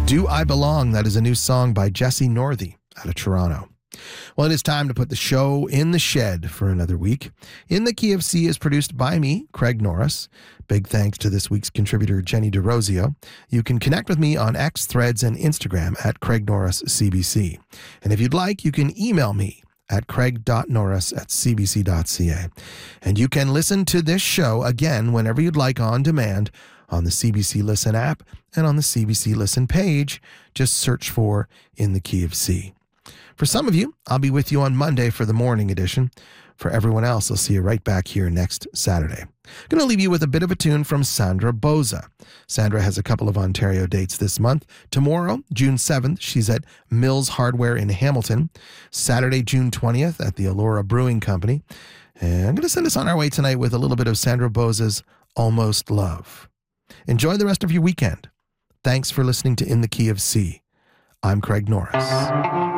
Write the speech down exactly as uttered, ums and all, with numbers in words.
Do I Belong? That is a new song by Jesse Northey out of Toronto. Well, it is time to put the show in the shed for another week. In the Key of C is produced by me, Craig Norris. Big thanks to this week's contributor, Jenny DeRosio. You can connect with me on X, Threads, and Instagram at Craig Norris C B C. And if you'd like, you can email me at craig dot norris at c b c dot c a. And you can listen to this show again whenever you'd like on demand on the C B C Listen app and on the C B C Listen page. Just search for In the Key of C. For some of you, I'll be with you on Monday for the morning edition. For everyone else, I'll see you right back here next Saturday. Going to leave you with a bit of a tune from Sandra Boza. Sandra has a couple of Ontario dates this month. Tomorrow, June seventh, she's at Mills Hardware in Hamilton. Saturday, June twentieth, at the Allura Brewing Company. And I'm going to send us on our way tonight with a little bit of Sandra Boza's Almost Love. Enjoy the rest of your weekend. Thanks for listening to In the Key of C. I'm Craig Norris.